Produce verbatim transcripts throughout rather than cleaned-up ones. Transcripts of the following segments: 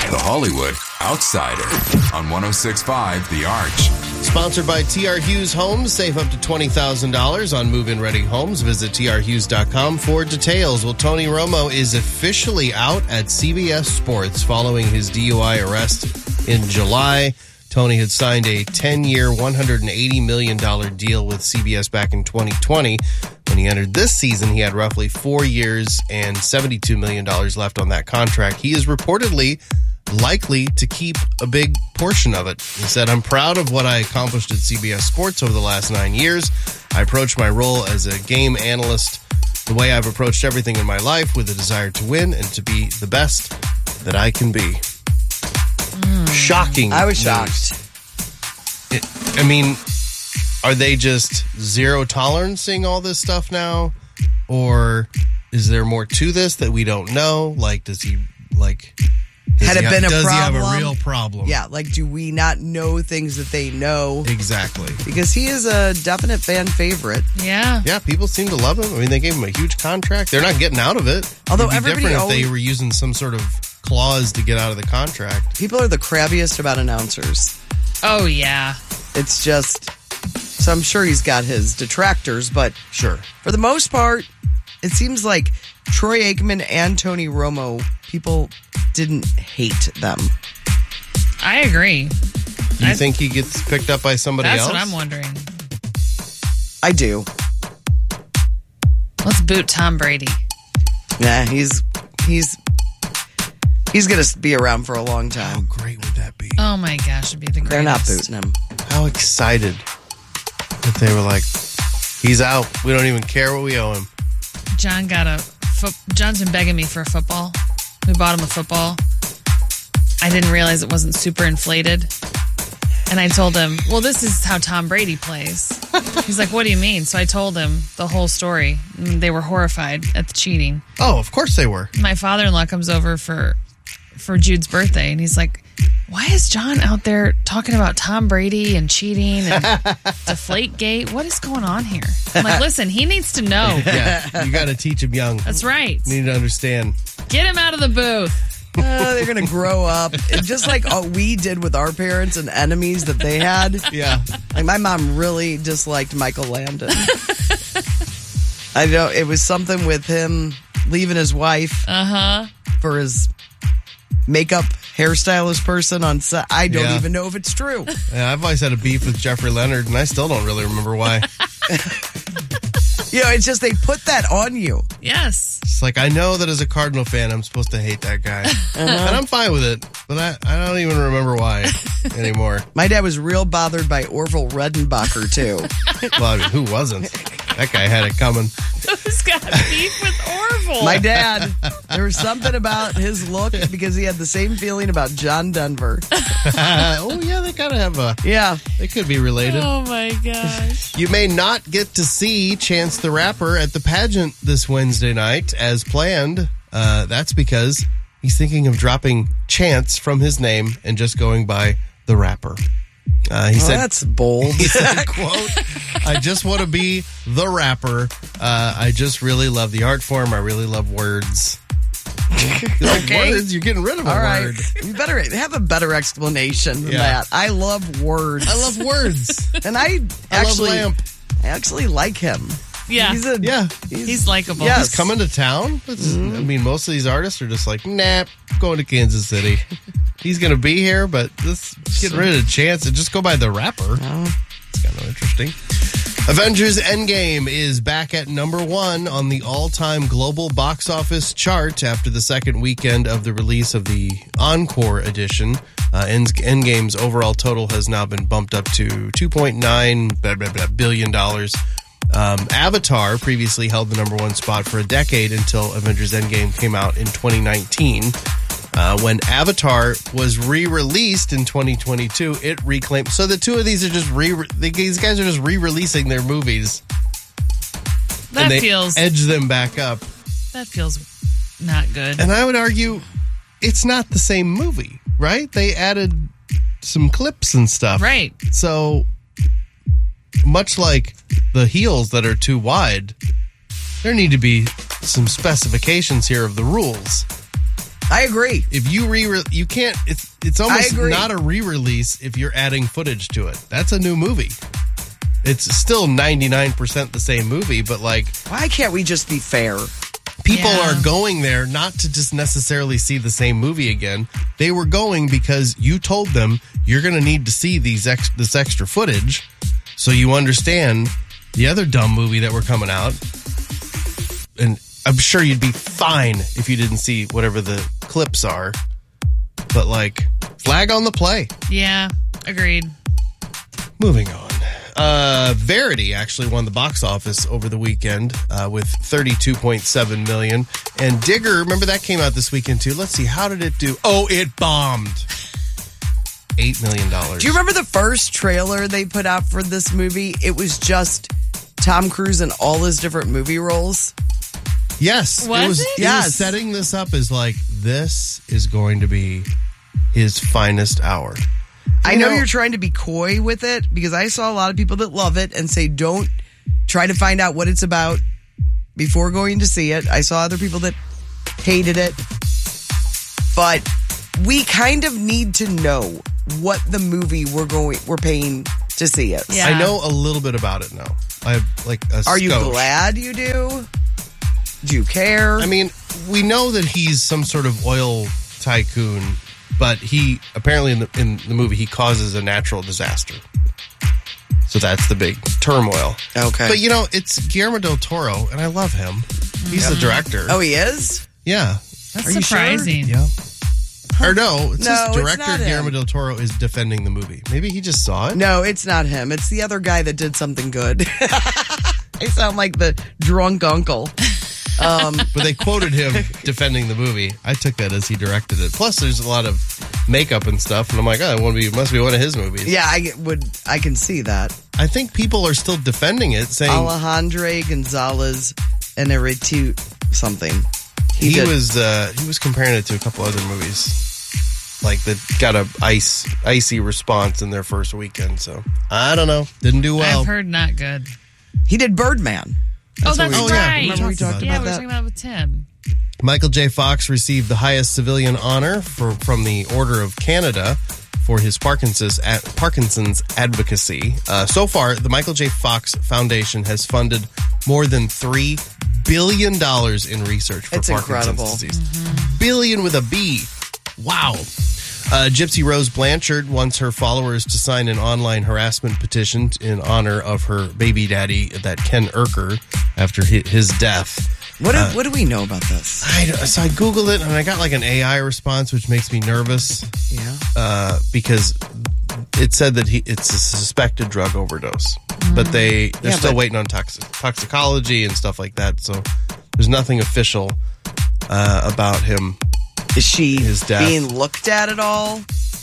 The Hollywood Outsider on one oh six point five The Arch. Sponsored by T R Hughes Homes. Save up to twenty thousand dollars on move-in ready homes. Visit T R Hughes dot com for details. Well, Tony Romo is officially out at C B S Sports following his D U I arrest in July. Tony had signed a ten-year, one hundred eighty million dollars deal with C B S back in twenty twenty. When he entered this season, he had roughly four years and seventy-two million dollars left on that contract. He is reportedly likely to keep a big portion of it. He said, "I'm proud of what I accomplished at C B S Sports over the last nine years. I approach my role as a game analyst the way I've approached everything in my life, with a desire to win and to be the best that I can be." Mm. Shocking. I was news. shocked. It, I mean, are they just zero tolerancing all this stuff now? Or is there more to this that we don't know? Like, does he, like... Does Had it have, been a does problem? Does he have a real problem? Yeah, like, do we not know things that they know? Exactly. Because he is a definite fan favorite. Yeah. Yeah, people seem to love him. I mean, they gave him a huge contract. They're not getting out of it. Although It'd be everybody different always, if they were using some sort of clause to get out of the contract. People are the crabbiest about announcers. Oh, yeah. It's just... So I'm sure he's got his detractors, but... Sure. For the most part, it seems like Troy Aikman and Tony Romo, people didn't hate them. I agree. Do you I, think he gets picked up by somebody that's else? That's what I'm wondering. I do. Let's boot Tom Brady. Nah, he's he's he's gonna be around for a long time. How great would that be? Oh my gosh, it'd be the greatest. They're not booting him. How excited that they were like, he's out. We don't even care what we owe him. John got a foot. John's been begging me for a football. We bought him a football. I didn't realize it wasn't super inflated. And I told him, well, this is how Tom Brady plays. He's like, what do you mean? So I told him the whole story. And they were horrified at the cheating. Oh, of course they were. My father-in-law comes over for for Jude's birthday, and he's like, why is John out there talking about Tom Brady and cheating and Deflategate? What is going on here? I'm like, listen, he needs to know. Yeah, you got to teach him young. That's right. You need to understand. Get him out of the booth. Uh, they're going to grow up. And just like oh, we did with our parents and enemies that they had. Yeah. Like my mom really disliked Michael Landon. I know it was something with him leaving his wife uh-huh. for his makeup hairstylist person on set. I don't Yeah. even know if it's true. Yeah, I've always had a beef with Jeffrey Leonard, and I still don't really remember why. You know, it's just they put that on you. Yes. It's like, I know that as a Cardinal fan, I'm supposed to hate that guy. Uh-huh. And I'm fine with it, but I, I don't even remember why anymore. My dad was real bothered by Orville Redenbacher, too. Well, I mean, who wasn't? That guy had it coming. Who's got beef with Orville? My dad, there was something about his look because he had the same feeling about John Denver. Oh, yeah, they kind of have a... Yeah. They could be related. Oh, my gosh. You may not get to see Chance the Rapper at the pageant this Wednesday night as planned. Uh, that's because he's thinking of dropping Chance from his name and just going by the Rapper. Uh, he well, said, that's bold. He said, quote, I just want to be the rapper. Uh, I just really love the art form. I really love words. Like Okay. words? You're getting rid of a All right. word. You better have a better explanation than Yeah. that. I love words. I love words. And I I love actually, Lamp. I actually like him. Yeah. He's a, Yeah. He's likable. Yes. He's coming to town. It's- I mean, most of these artists are just like, nah, going to Kansas City. He's going to be here, but this get rid of Chance and just go by the Rapper. It's kind of interesting. Avengers Endgame is back at number one on the all-time global box office chart after the second weekend of the release of the Encore edition. Uh, End- Endgame's overall total has now been bumped up to two point nine billion dollars. Um, Avatar previously held the number one spot for a decade until Avengers Endgame came out in twenty nineteen. Uh, when Avatar was re-released in twenty twenty-two, it reclaimed. So the two of these are just re. These guys are just re-releasing their movies. That and they feels edge them back up. that feels not good. And I would argue it's not the same movie, right? They added some clips and stuff. Right. So much like the heels that are too wide, there need to be some specifications here of the rules. I agree. If you re, you can't. It's it's almost agree. not a re-release if you're adding footage to it. That's a new movie. It's still ninety-nine percent the same movie, but like, Why can't we just be fair? people Yeah. are going there not to just necessarily see the same movie again. They were going because you told them you're going to need to see these ex- this extra footage, so you understand the other dumb movie that were coming out. And I'm sure you'd be fine if you didn't see whatever the clips are. But like, flag on the play. Yeah, agreed. Moving on. Uh, Verity actually won the box office over the weekend uh, with thirty-two point seven million dollars. And Digger, remember that came out this weekend too. Let's see, how did it do? Oh, it bombed. eight million dollars. Do you remember the first trailer they put out for this movie? It was just Tom Cruise in all his different movie roles. Yes. Was it was, it? it Yes. was setting this up as like, this is going to be his finest hour. I You know, know- you're trying to be coy with it because I saw a lot of people that love it and say don't try to find out what it's about before going to see it. I saw other people that hated it. But we kind of need to know what the movie we're going we're paying to see it. Yeah. I know a little bit about it now. I have like a Are you skosh. glad you do? Do you care? I mean, we know that he's some sort of oil tycoon, but he apparently in the in the movie he causes a natural disaster. So that's the big turmoil. Okay. But you know, it's Guillermo del Toro, and I love him. He's the director. oh, he is? Yeah. That's Are you sure? surprising. Yeah. Or no, it's No, just it's director not him. Guillermo del Toro is defending the movie. Maybe he just saw it. No, it's not him. It's the other guy that did something good. I sound like the drunk uncle. Um, But they quoted him defending the movie. I took that as he directed it. Plus, there's a lot of makeup and stuff, and I'm like, oh, it, won't be, it must be one of his movies. yeah, I would. I can see that. I think people are still defending it, saying Alejandro Gonzalez Inarritu something. he, did- was uh, he was comparing it to a couple other movies, like that got a ice icy response in their first weekend. So I don't know, didn't do well. I've heard not good. He did Birdman. oh, what that's we- right. oh, yeah, remember we talked yeah, about we were that? talking about it with Tim. Michael J. Fox received the highest civilian honor for, from the Order of Canada for his Parkinson's ad, Parkinson's advocacy. Uh, so far, the Michael J. Fox Foundation has funded more than three billion dollars in research for It's Parkinson's incredible. disease. Billion with a B. Wow. Uh, Gypsy Rose Blanchard wants her followers to sign an online harassment petition in honor of her baby daddy, that Ken Urker, after hi- his death. What do, what do we know about this? I, so I Googled it and I got like an A I response, which makes me nervous Yeah. uh, because it said that he it's a suspected drug overdose, but they they're Yeah, still but- waiting on toxic, toxicology and stuff like that. So there's nothing official uh, about him. Is she His death. being looked at at all?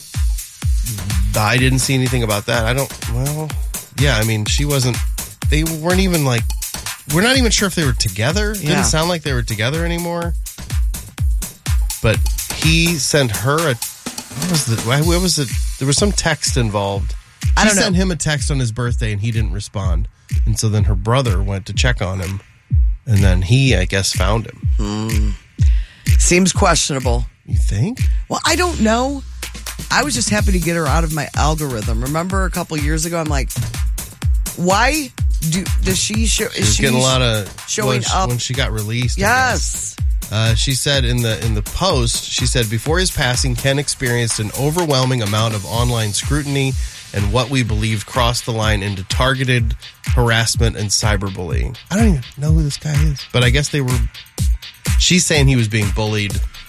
I didn't see anything about that. I don't. Well, yeah. I mean, she wasn't. They weren't even like. We're not even sure if they were together. It Yeah. didn't sound like they were together anymore. But he sent her a. What was the? What was it? There was some text involved. She I don't know. sent him a text on his birthday, and he didn't respond. And so then her brother went to check on him, and then he, I guess, found him. Seems questionable. You think? Well, I don't know. I was just happy to get her out of my algorithm. Remember a couple years ago, I'm like, why do does she show? She was getting a lot of showing when, up. when she got released. I guess. Yes. Uh, she said in the in the post, she said, before his passing, Ken experienced an overwhelming amount of online scrutiny and what we believed crossed the line into targeted harassment and cyberbullying. I don't even know who this guy is, but I guess they were. She's saying he was being bullied,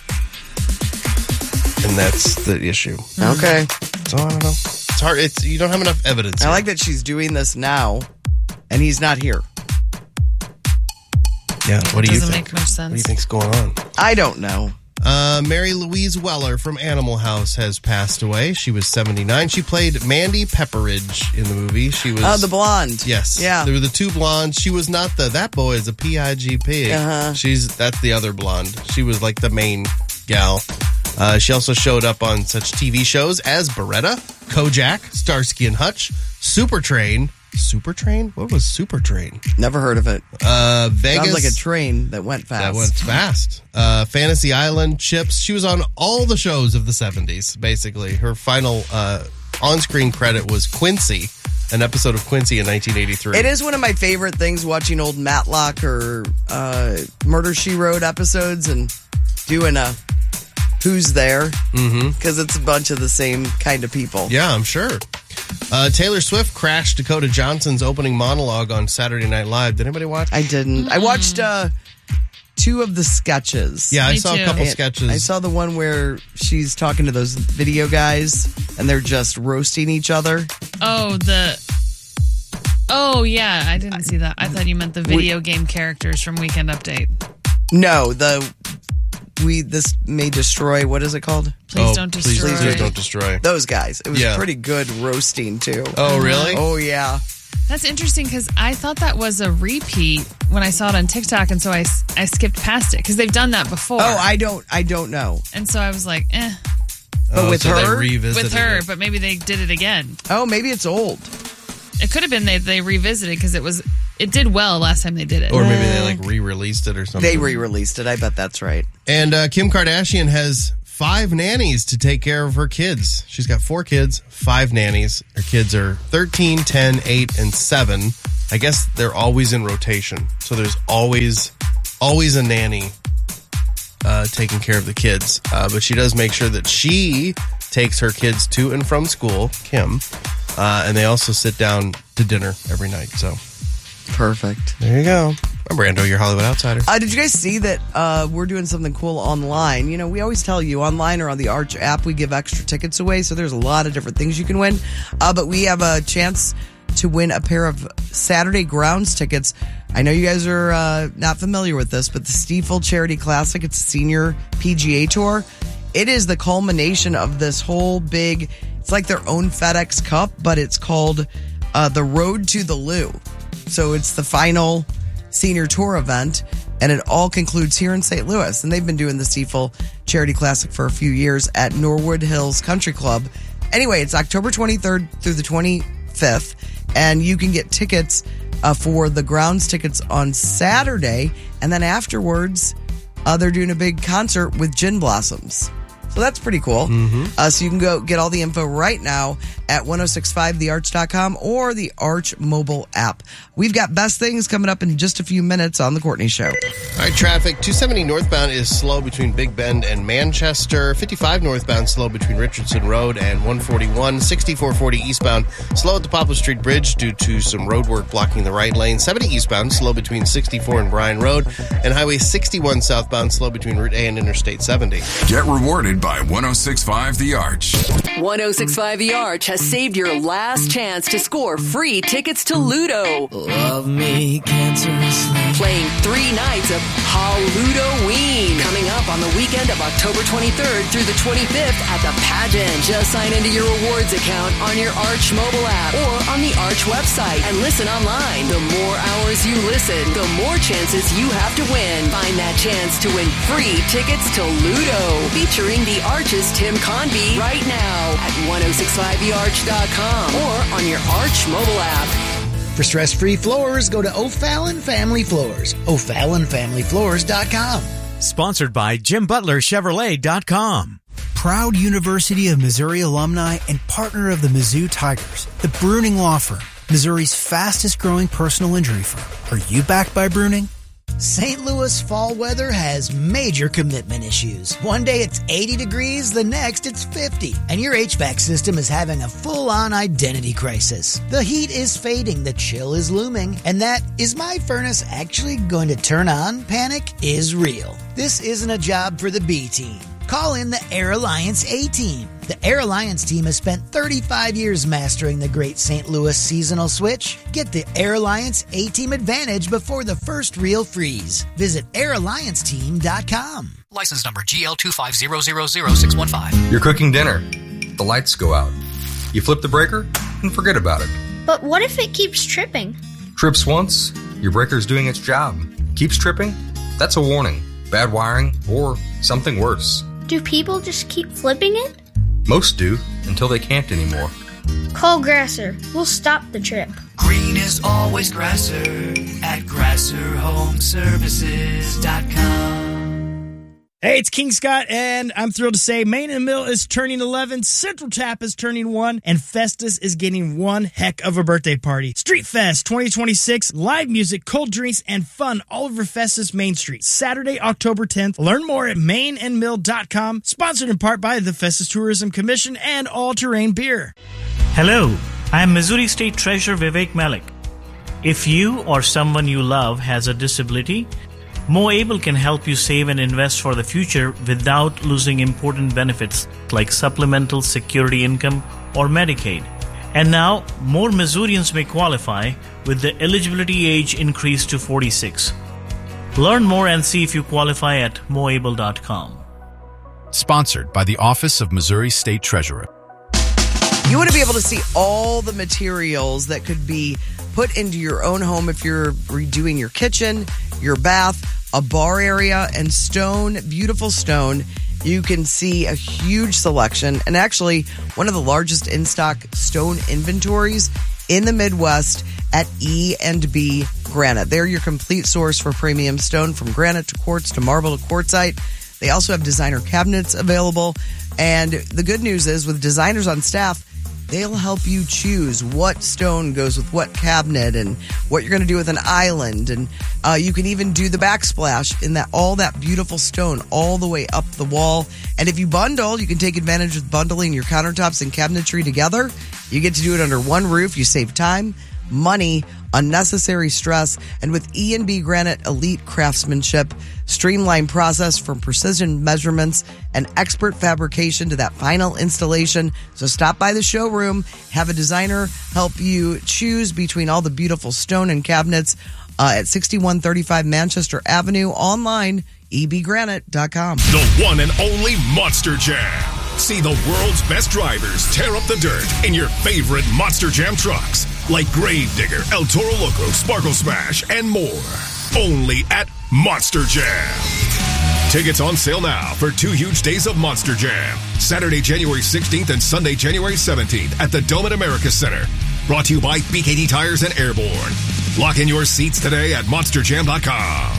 and that's the issue. Okay. So I don't know. It's hard. It's you don't have enough evidence. I here. like that she's doing this now, and he's not here. Yeah. What do you Doesn't think? make much sense. What do you think's going on? I don't know. Uh, Mary Louise Weller from Animal House has passed away. She was seventy-nine. She played Mandy Pepperidge in the movie. She was Oh, the blonde. Yes. Yeah. There were the two blondes. She was not the that boy is a P I G P. Uh-huh. She's that's the other blonde. She was like the main gal. Uh, she also showed up on such T V shows as Beretta, Kojak, Starsky and Hutch, Super Train, Super Train? What was Super Train? Never heard of it. Uh, Vegas. Sounds like a train that went fast. That went fast. Uh, Fantasy Island, Chips. She was on all the shows of the seventies, basically. Her final uh, on-screen credit was Quincy, an episode of Quincy in nineteen eighty-three. It is one of my favorite things, watching old Matlock or uh, Murder, She Wrote episodes and doing a Who's There, because mm-hmm. it's a bunch of the same kind of people. Yeah, I'm sure. Uh, Taylor Swift crashed Dakota Johnson's opening monologue on Saturday Night Live. Did anybody watch? I didn't. Mm. I watched uh, two of the sketches. Yeah, Me I saw too. a couple And sketches. I saw the one where she's talking to those video guys and they're just roasting each other. Oh, the. Oh, yeah. I didn't see that. I thought you meant the video game characters from Weekend Update. No, the we this may destroy. What is it called? Please oh, don't please, destroy. Please don't destroy. Those guys. It was Yeah. pretty good roasting too. Oh, really? Oh yeah. That's interesting because I thought that was a repeat when I saw it on TikTok, and so I, I skipped past it because they've done that before. Oh, I don't. I don't know. And so I was like, eh. But Oh, with so her? they revisited With her, it. but maybe they did it again. Oh, maybe it's old. It could have been they they revisited because it was it did well last time they did it. Or maybe they like re-released it or something. They re-released it. I bet that's right. And uh, Kim Kardashian has five nannies to take care of her kids. She's got four kids, five nannies. Her kids are thirteen, ten, eight, and seven. I guess they're always in rotation. So there's always, always a nanny uh, taking care of the kids. Uh, but she does make sure that she takes her kids to and from school, Kim. Uh, and they also sit down to dinner every night. So Perfect. there you go. I'm Brando, your Hollywood Outsider. Uh, did you guys see that uh, we're doing something cool online? You know, we always tell you online or on the Arch app, we give extra tickets away. So there's a lot of different things you can win. Uh, but we have a chance to win a pair of Saturday Grounds tickets. I know you guys are uh, not familiar with this, but the Stiefel Charity Classic, it's a senior P G A tour. It is the culmination of this whole big, it's like their own FedEx Cup, but it's called uh, the Road to the Lou. So it's the final senior tour event, and it all concludes here in Saint Louis. And they've been doing the Stiefel Charity Classic for a few years at Norwood Hills Country Club. Anyway, it's October twenty-third through the twenty-fifth, and you can get tickets uh, for the grounds tickets on Saturday, and then afterwards, uh, they're doing a big concert with Gin Blossoms. So that's pretty cool. Mm-hmm. Uh, so you can go get all the info right now at ten sixty-five the arch dot com or the Arch mobile app. We've got best things coming up in just a few minutes on The Courtney Show. All right, traffic. two seventy northbound is slow between Big Bend and Manchester. fifty-five northbound slow between Richardson Road and one forty-one. sixty-four forty eastbound slow at the Poplar Street Bridge due to some road work blocking the right lane. seventy eastbound slow between sixty-four and Bryan Road. And Highway sixty-one southbound slow between Route A and Interstate seventy. Get rewarded by ten sixty-five The Arch. ten sixty-five The Arch has saved your last chance to score free tickets to Ludo. Love me cancerously. Playing three nights of Halludoween coming up on the weekend of October twenty-third through the twenty-fifth at the Pageant. Just sign into your rewards account on your Arch mobile app or on the Arch website and listen online. The more hours you listen, the more chances you have to win. Find that chance to win free tickets to Ludo featuring the Arch's Tim Convey right now at ten sixty-five the arch dot com or on your Arch mobile app. For stress-free floors, go to O'Fallon Family Floors. O'Fallon Family Floors dot com. Sponsored by Jim Butler Chevrolet dot com. Proud University of Missouri alumni and partner of the Mizzou Tigers, the Bruning Law Firm, Missouri's fastest growing personal injury firm. Are you backed by Bruning? Saint Louis fall weather has major commitment issues. One day it's eighty degrees, the next it's fifty. And your H V A C system is having a full-on identity crisis. The heat is fading, the chill is looming, and that is my furnace actually going to turn on? Panic is real. This isn't a job for the B team. Call in the Air Alliance A-Team. The Air Alliance team has spent thirty-five years mastering the great Saint Louis seasonal switch. Get the Air Alliance A-Team advantage before the first real freeze. Visit air alliance team dot com. License number G L two five zero zero zero six one five. You're cooking dinner. The lights go out. You flip the breaker and forget about it. But what if it keeps tripping? Trips once, your breaker's doing its job. Keeps tripping? That's a warning. Bad wiring or something worse. Do people just keep flipping it? Most do, until they can't anymore. Call Grasser. We'll stop the trip. green is always Grasser at grasser home services dot com. Hey, it's King Scott, and I'm thrilled to say Main and Mill is turning eleven, Central Tap is turning one, and Festus is getting one heck of a birthday party. Street Fest twenty twenty-six, live music, cold drinks, and fun all over Festus Main Street. Saturday, October tenth. Learn more at main and mill dot com. Sponsored in part by the Festus Tourism Commission and All Terrain Beer. Hello, I am Missouri State Treasurer Vivek Malik. If you or someone you love has a disability, MoAble can help you save and invest for the future without losing important benefits like supplemental security income or Medicaid. And now, more Missourians may qualify with the eligibility age increased to forty-six. Learn more and see if you qualify at moable dot com. Sponsored by the Office of Missouri State Treasurer. You want to be able to see all the materials that could be put into your own home if you're redoing your kitchen, your bath, a bar area, and stone, beautiful stone. You can see a huge selection and actually one of the largest in-stock stone inventories in the Midwest at E and B Granite. They're your complete source for premium stone, from granite to quartz to marble to quartzite. They also have designer cabinets available. And the good news is, with designers on staff, they'll help you choose what stone goes with what cabinet and what you're going to do with an island. And uh, you can even do the backsplash in that all that beautiful stone all the way up the wall. And if you bundle, you can take advantage of bundling your countertops and cabinetry together. You get to do it under one roof. You save time, money, unnecessary stress, and with E and B Granite elite craftsmanship, streamlined process from precision measurements and expert fabrication to that final installation. So stop by the showroom, have a designer help you choose between all the beautiful stone and cabinets uh, at sixty-one thirty-five Manchester Avenue, online, e b granite dot com. The one and only Monster Jam. See the world's best drivers tear up the dirt in your favorite Monster Jam trucks, like Gravedigger, El Toro Loco, Sparkle Smash, and more. Only at Monster Jam. Tickets on sale now for two huge days of Monster Jam. Saturday, January sixteenth and Sunday, January seventeenth at the Dome at America Center. Brought to you by B K D Tires and Airborne. Lock in your seats today at monster jam dot com.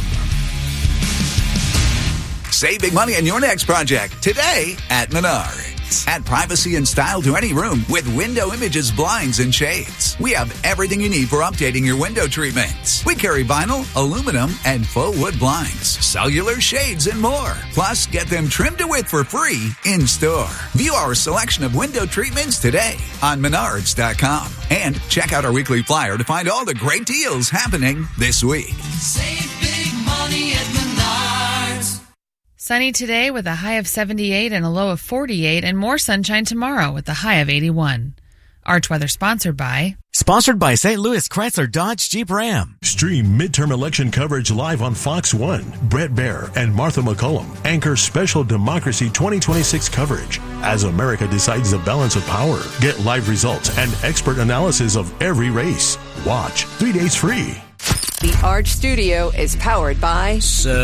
Save big money on your next project today at Menards. Add privacy and style to any room with Window Images blinds and shades. We have everything you need for updating your window treatments. We carry vinyl, aluminum, and faux wood blinds, cellular shades, and more. Plus, get them trimmed to width for free in store. View our selection of window treatments today on menards dot com. And check out our weekly flyer to find all the great deals happening this week. Save big money at Menards. Sunny today with a high of seventy-eight and a low of forty-eight, and more sunshine tomorrow with a high of eighty-one. Arch Weather sponsored by... Sponsored by Saint Louis Chrysler Dodge Jeep Ram. Stream midterm election coverage live on Fox one. Brett Baer and Martha McCullum anchor special Democracy twenty twenty-six coverage as America decides the balance of power. Get live results and expert analysis of every race. Watch three days free. The Arch Studio is powered by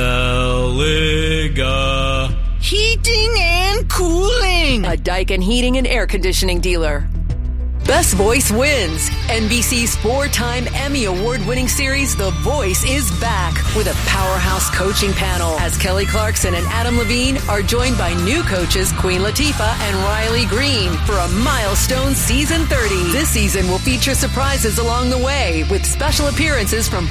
Celiga Heating and Cooling, a Daikin heating and air conditioning dealer. Best Voice wins. N B C's four-time Emmy Award-winning series, The Voice, is back with a powerhouse coaching panel as Kelly Clarkson and Adam Levine are joined by new coaches Queen Latifah and Riley Green for a milestone season thirty. This season will feature surprises along the way with special appearances from